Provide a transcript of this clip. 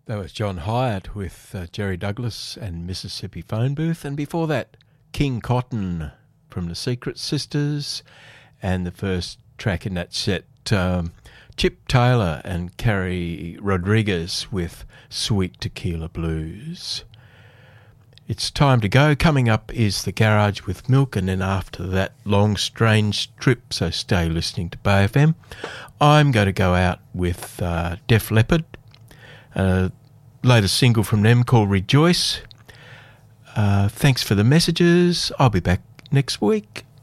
That was John Hyatt with Jerry Douglas and Mississippi Phone Booth. And before that, King Cotton from the Secret Sisters. And the first track in that set, Chip Taylor and Carrie Rodriguez with Sweet Tequila Blues. It's time to go. Coming up is The Garage with Milk, and then after that, Long Strange Trip, so stay listening to Bay FM. I'm going to go out with Def Leppard, latest single from them called Rejoice. Thanks for the messages. I'll be back next week.